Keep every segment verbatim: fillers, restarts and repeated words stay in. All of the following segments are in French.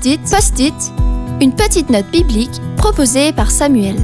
Post-it, Post-it, une petite note biblique proposée par Samuel.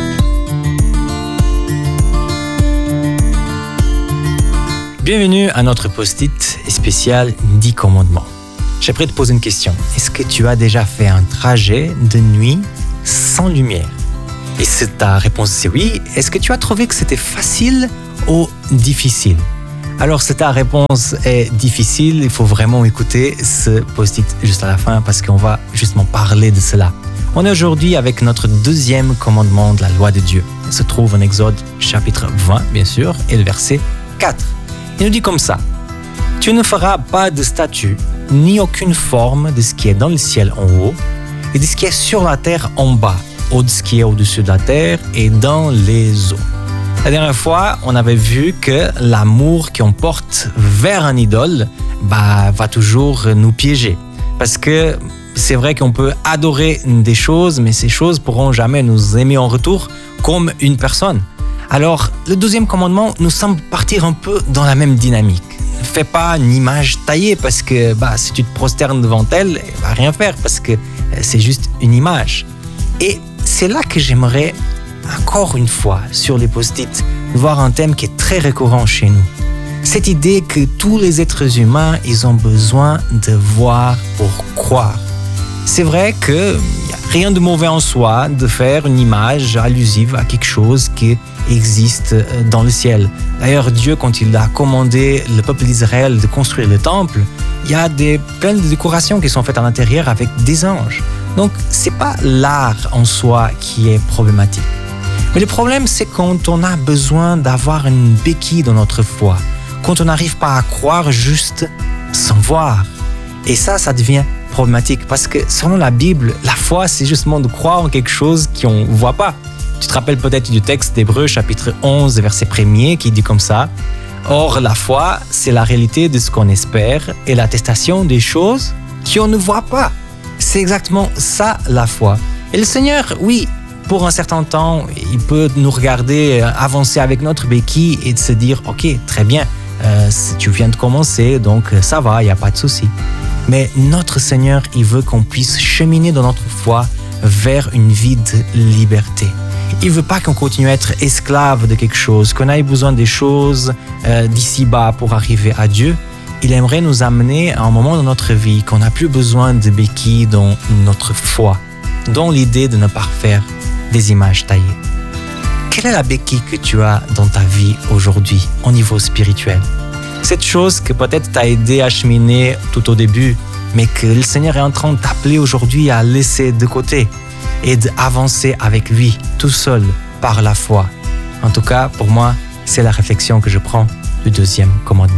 Bienvenue à notre Post-it spécial dix commandements. J'aimerais te poser une question. Est-ce que tu as déjà fait un trajet de nuit sans lumière? Et si ta réponse c'est oui, est-ce que tu as trouvé que c'était facile ou difficile? Alors si ta réponse est difficile, il faut vraiment écouter ce post-it juste à la fin parce qu'on va justement parler de cela. On est aujourd'hui avec notre deuxième commandement de la loi de Dieu. Il se trouve en Exode chapitre vingt, bien sûr, et le verset quatre. Il nous dit comme ça: « Tu ne feras pas de statue, ni aucune forme de ce qui est dans le ciel en haut, et de ce qui est sur la terre en bas, ou de ce qui est au-dessus de la terre et dans les eaux. » La dernière fois, on avait vu que l'amour qu'on porte vers un idole bah, va toujours nous piéger. Parce que c'est vrai qu'on peut adorer des choses, mais ces choses ne pourront jamais nous aimer en retour comme une personne. Alors, le deuxième commandement nous semble partir un peu dans la même dynamique. Ne fais pas une image taillée parce que bah, si tu te prosternes devant elle, elle ne va rien faire parce que c'est juste une image. Et c'est là que j'aimerais, encore une fois, sur les post-it, voir un thème qui est très récurrent chez nous. Cette idée que tous les êtres humains, ils ont besoin de voir pour croire. C'est vrai qu'il n'y a rien de mauvais en soi de faire une image allusive à quelque chose qui existe dans le ciel. D'ailleurs, Dieu, quand il a commandé le peuple d'Israël de construire le temple, il y a des, plein de décorations qui sont faites à l'intérieur avec des anges. Donc, ce n'est pas l'art en soi qui est problématique. Mais le problème, c'est quand on a besoin d'avoir une béquille dans notre foi, quand on n'arrive pas à croire juste sans voir. Et ça, ça devient problématique parce que selon la Bible, la foi, c'est justement de croire en quelque chose qu'on ne voit pas. Tu te rappelles peut-être du texte d'Hébreux, chapitre onze, verset premier, qui dit comme ça: « Or, la foi, c'est la réalité de ce qu'on espère et l'attestation des choses qu'on ne voit pas. » C'est exactement ça, la foi. Et le Seigneur, oui, pour un certain temps, il peut nous regarder avancer avec notre béquille et de se dire « Ok, très bien, euh, tu viens de commencer, donc ça va, il n'y a pas de souci. » Mais notre Seigneur, il veut qu'on puisse cheminer dans notre foi vers une vie de liberté. Il ne veut pas qu'on continue à être esclave de quelque chose, qu'on ait besoin des choses euh, d'ici-bas pour arriver à Dieu. Il aimerait nous amener à un moment dans notre vie qu'on n'a plus besoin de béquilles dans notre foi, dans l'idée de ne pas faire des images taillées. Quelle est la béquille que tu as dans ta vie aujourd'hui au niveau spirituel? Cette chose que peut-être t'a aidé à cheminer tout au début, mais que le Seigneur est en train de t'appeler aujourd'hui à laisser de côté et d'avancer avec lui, tout seul, par la foi. En tout cas, pour moi, c'est la réflexion que je prends du deuxième commandement.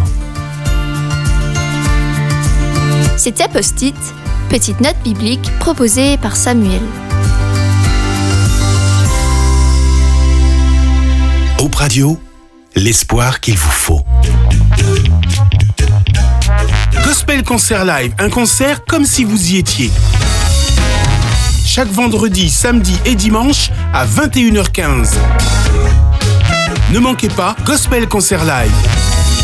C'était Post-it, petite note biblique proposée par Samuel. Hope Radio, l'espoir qu'il vous faut. Gospel Concert Live, un concert comme si vous y étiez. Chaque vendredi, samedi et dimanche à vingt et une heures quinze. Ne manquez pas Gospel Concert Live.